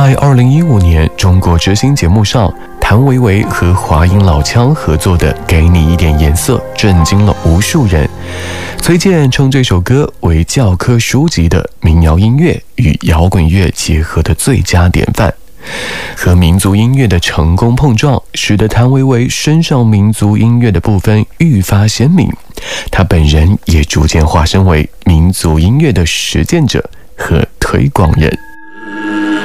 在2015年中国之星节目上，谭维维和华阴老腔合作的《给你一点颜色》震惊了无数人。崔健称这首歌为教科书级的民谣音乐与摇滚乐结合的最佳典范。和民族音乐的成功碰撞，使得谭维维身上民族音乐的部分愈发鲜明，他本人也逐渐化身为民族音乐的实践者和推广人。